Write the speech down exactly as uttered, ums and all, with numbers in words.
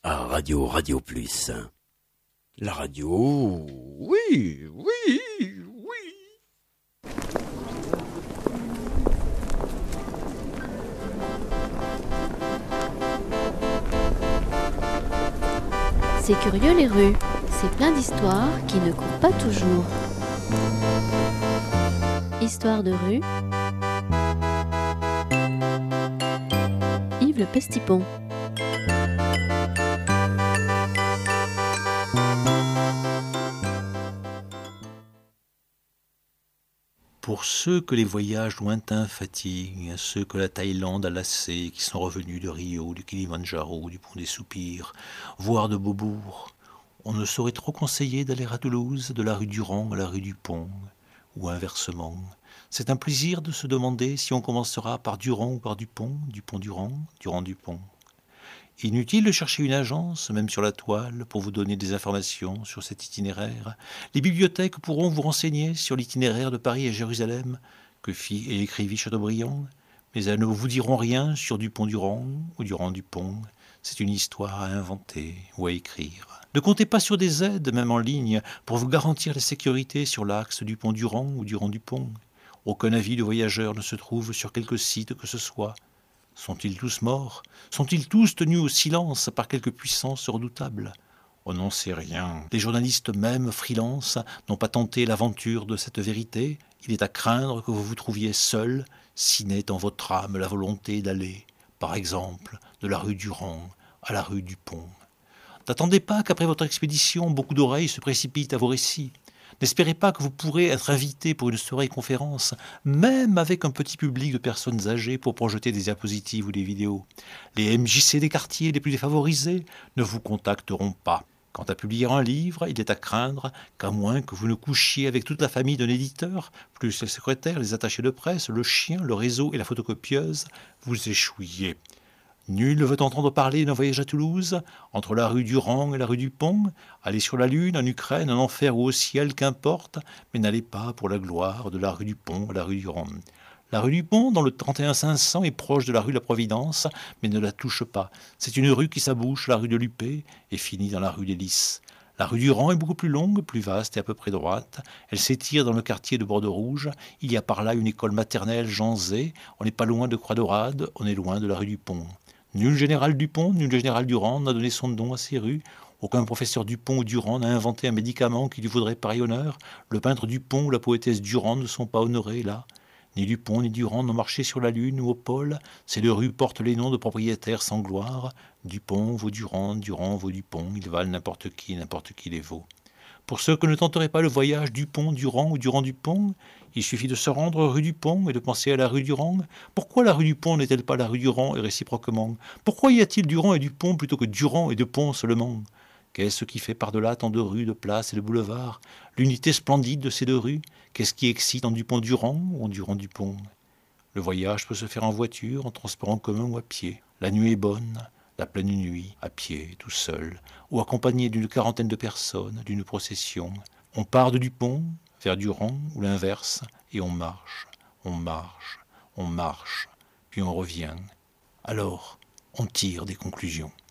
à Radio Radio Plus. La radio, oui, oui, oui. C'est curieux les rues, c'est plein d'histoires qui ne courent pas toujours. Histoire de rue, Yves Le Pestipon. Pour ceux que les voyages lointains fatiguent, ceux que la Thaïlande a lassés, qui sont revenus de Rio, du Kilimandjaro, du Pont des Soupirs, voire de Beaubourg, on ne saurait trop conseiller d'aller à Toulouse de la rue Durand à la rue du Pont, ou inversement. C'est un plaisir de se demander si on commencera par Durand ou par Dupont, Dupont-Durand, Durand-Dupont. Inutile de chercher une agence, même sur la toile, pour vous donner des informations sur cet itinéraire. Les bibliothèques pourront vous renseigner sur l'itinéraire de Paris à Jérusalem, que fit et écrivit Chateaubriand, mais elles ne vous diront rien sur Dupont-Durand ou Durand-Dupont. C'est une histoire à inventer ou à écrire. Ne comptez pas sur des aides, même en ligne, pour vous garantir la sécurité sur l'axe Dupont-Durand ou Durand-Dupont. Aucun avis de voyageur ne se trouve sur quelque site que ce soit. Sont-ils tous morts? Sont-ils tous tenus au silence par quelque puissance redoutable? On n'en sait rien. Les journalistes même, freelance, n'ont pas tenté l'aventure de cette vérité. Il est à craindre que vous vous trouviez seul, si n'est en votre âme la volonté d'aller, par exemple, de la rue Durand à la rue du Pont. N'attendez pas qu'après votre expédition, beaucoup d'oreilles se précipitent à vos récits. N'espérez pas que vous pourrez être invité pour une soirée conférence, même avec un petit public de personnes âgées pour projeter des diapositives ou des vidéos. Les M J C des quartiers les plus défavorisés ne vous contacteront pas. Quant à publier un livre, il est à craindre qu'à moins que vous ne couchiez avec toute la famille d'un éditeur, plus les secrétaires, les attachés de presse, le chien, le réseau et la photocopieuse, vous échouiez. Nul ne veut entendre parler d'un voyage à Toulouse, entre la rue Durand et la rue du Pont. Allez sur la Lune, en Ukraine, en enfer ou au ciel, qu'importe, mais n'allez pas pour la gloire de la rue du Pont à la rue Durand. La rue du Pont, dans le trente et un cinq cents, est proche de la rue de la Providence, mais ne la touche pas. C'est une rue qui s'abouche, la rue de Lupé, et finit dans la rue des Lys. La rue Durand est beaucoup plus longue, plus vaste et à peu près droite. Elle s'étire dans le quartier de Bordeaux-Rouge. Il y a par là une école maternelle, Jean Zay. On n'est pas loin de Croix-Dorade, on est loin de la rue du Pont. Nul général Dupont, nul général Durand n'a donné son nom à ces rues. Aucun professeur Dupont ou Durand n'a inventé un médicament qui lui vaudrait pareil honneur. Le peintre Dupont ou la poétesse Durand ne sont pas honorés là. Ni Dupont ni Durand n'ont marché sur la Lune ou au pôle. Ces deux rues portent les noms de propriétaires sans gloire. Dupont vaut Durand, Durand vaut Dupont. Ils valent n'importe qui, n'importe qui les vaut. Pour ceux que ne tenteraient pas le voyage Dupont, Durand ou Durand-Dupont, il suffit de se rendre rue du Pont et de penser à la rue Durand. Pourquoi la rue du Pont n'est-elle pas la rue Durand et réciproquement? Pourquoi y a-t-il Durand et Dupont plutôt que Durand et de Pont seulement? Qu'est-ce qui fait par-delà tant de rues, de places et de boulevards? L'unité splendide de ces deux rues? Qu'est-ce qui excite en Dupont-Durand ou en Durand-Dupont? Le voyage peut se faire en voiture, en transport en commun ou à pied. La nuit est bonne. La pleine nuit, à pied, tout seul, ou accompagné d'une quarantaine de personnes, d'une procession. On part de Dupont vers Durand, ou l'inverse, et on marche, on marche, on marche, puis on revient. Alors, on tire des conclusions.